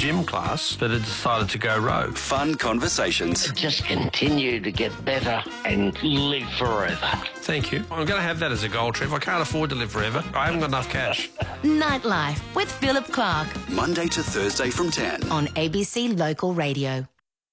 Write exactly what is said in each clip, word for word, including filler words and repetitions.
gym class that had decided to go rogue. Fun conversations. Just continue to get better and live forever. Thank you. I'm going to have that as a goal, Trev. I can't afford to live forever. I haven't got enough cash. Nightlife with Philip Clark. Monday to Thursday from ten. On A B C Local Radio.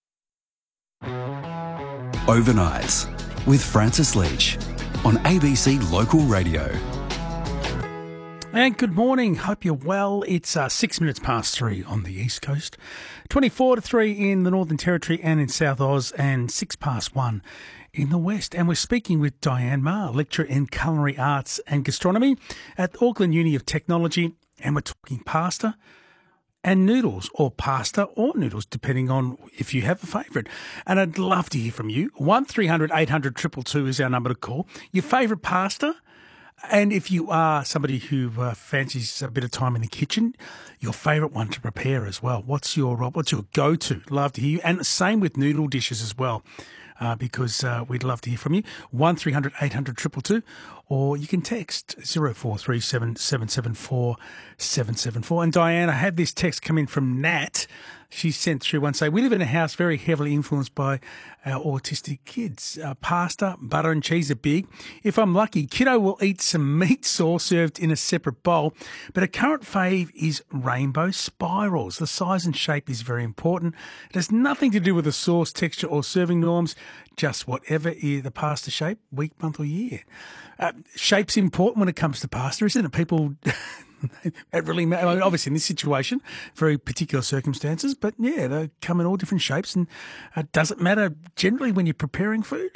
Overnights with Francis Leach on A B C Local Radio. And good morning. Hope you're well. It's uh, six minutes past three on the East Coast, twenty-four to three in the Northern Territory and in South Oz, and six past one in the West. And we're speaking with Diane Maher, lecturer in culinary arts and gastronomy at Auckland Uni of Technology, and we're talking pasta and noodles, or pasta or noodles, depending on if you have a favourite. And I'd love to hear from you. one three hundred eight hundred two two two is our number to call. Your favourite pasta? And if you are somebody who uh, fancies a bit of time in the kitchen, your favourite one to prepare as well. What's your what's your go-to? Love to hear you. And same with noodle dishes as well, uh, because uh, we'd love to hear from you. one three hundred eight hundred two two two, or you can text zero four three seven seven seven four seven seven four. And Diane, I had this text come in from Nat. She sent through one saying, we live in a house very heavily influenced by our autistic kids. Uh, pasta, butter and cheese are big. If I'm lucky, kiddo will eat some meat sauce served in a separate bowl. But a current fave is rainbow spirals. The size and shape is very important. It has nothing to do with the sauce, texture or serving norms, just whatever is the pasta shape, week, month or year. Uh, shape's important when it comes to pasta, isn't it? People... It really matters. I mean, obviously, in this situation, very particular circumstances, but yeah, they come in all different shapes. And uh, does it matter generally when you're preparing food?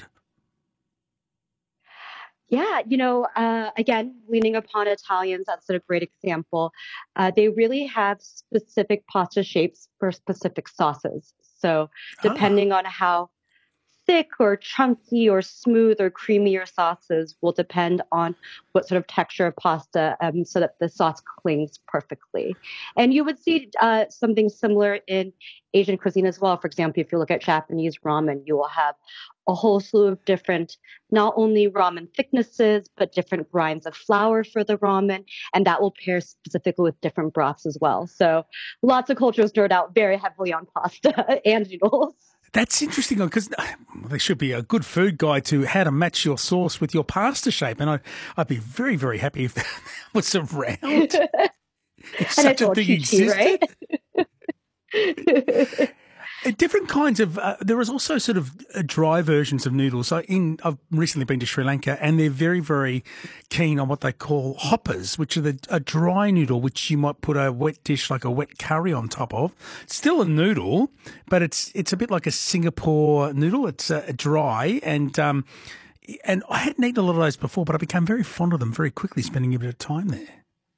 Yeah, you know, uh, again, leaning upon Italians, that's a great example. Uh, they really have specific pasta shapes for specific sauces. So depending oh. on how thick or chunky or smooth or creamy your sauces will depend on what sort of texture of pasta um, so that the sauce clings perfectly. And you would see uh, something similar in Asian cuisine as well. For example, if you look at Japanese ramen, you will have a whole slew of different, not only ramen thicknesses, but different grinds of flour for the ramen. And that will pair specifically with different broths as well. So lots of cultures nerd out very heavily on pasta and noodles. That's interesting because there should be a good food guide to how to match your sauce with your pasta shape. And I'd, I'd be very, very happy if that was around. If such a thing existed. Right? Different kinds of, uh, there is also sort of uh, dry versions of noodles. So in, I've recently been to Sri Lanka and they're very, very keen on what they call hoppers, which are the, a dry noodle, which you might put a wet dish like a wet curry on top of. Still a noodle, but it's it's a bit like a Singapore noodle. It's uh, dry and um, and I hadn't eaten a lot of those before, but I became very fond of them very quickly, spending a bit of time there.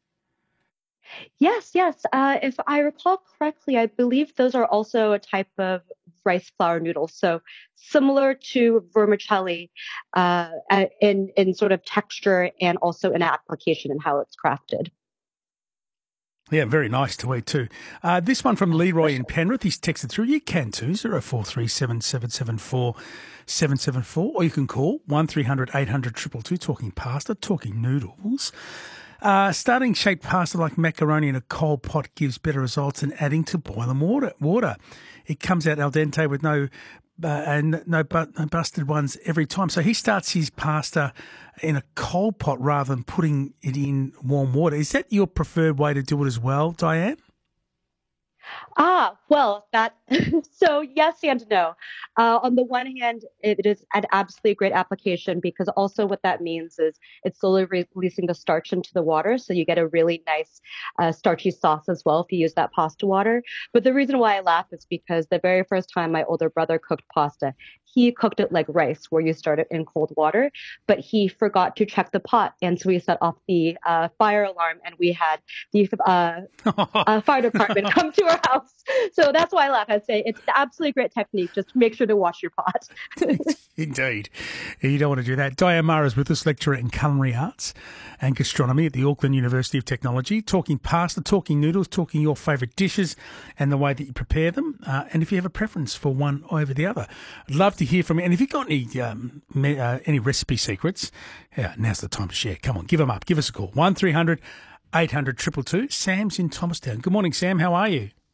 Yes, yes. Uh, if I recall correctly, I believe those are also a type of rice flour noodle. So similar to vermicelli uh, in, in sort of texture and also in application and how it's crafted. Yeah, very nice to eat too. Uh, this one from Leroy in Penrith, he's texted through. You can too, zero four three seven seven seven four seven seven four, or you can call one three hundred eight hundred two two two, talking pasta, talking noodles. Uh, starting shaped pasta like macaroni in a cold pot gives better results than adding to boiling water. Water. It comes out al dente with no uh, and no, but, no busted ones every time. So he starts his pasta in a cold pot rather than putting it in warm water. Is that your preferred way to do it as well, Diane? Ah, well, that, so yes and no. Uh, on the one hand, it is an absolutely great application because also what that means is it's slowly re- releasing the starch into the water. So you get a really nice uh, starchy sauce as well if you use that pasta water. But the reason why I laugh is because the very first time my older brother cooked pasta, he cooked it like rice where you start it in cold water, but he forgot to check the pot. And so we set off the uh, fire alarm and we had the uh, uh, fire department come to our house. So that's why I laugh. I say it's an absolutely great technique. Just make sure to wash your pot. Indeed. You don't want to do that. Diane Maher is with us, lecturer in culinary arts and gastronomy at the Auckland University of Technology, talking pasta, talking noodles, talking your favourite dishes and the way that you prepare them, uh, and if you have a preference for one over the other. I'd love to hear from you. And if you've got any um, me, uh, any recipe secrets, yeah, now's the time to share. Come on, give them up. Give us a call. one three hundred eight hundred two two two. Sam's in Thomastown. Good morning, Sam. How are you?